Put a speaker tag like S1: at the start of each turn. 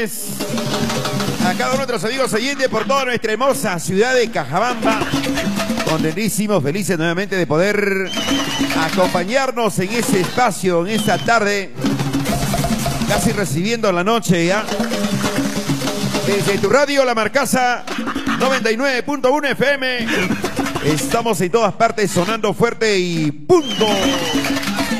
S1: A cada uno de nuestros amigos oyentes por toda nuestra hermosa ciudad de Cajabamba, contentísimos, felices nuevamente de poder acompañarnos en ese espacio, en esta tarde, casi recibiendo la noche ya. Desde tu radio, La Marcaza 99.1 FM, estamos en todas partes sonando fuerte y punto.